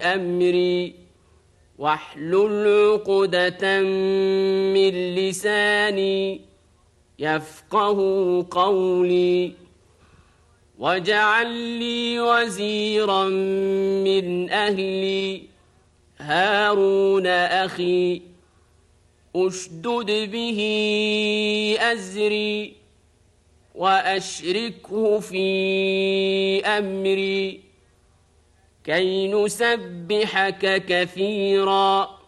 أمري واحلل عقدة من لساني يفقه قولي واجعل لي وزيرا من أهلي هارون أخي أشدد به أزري وأشركه في أمري كي نسبحك كثيرا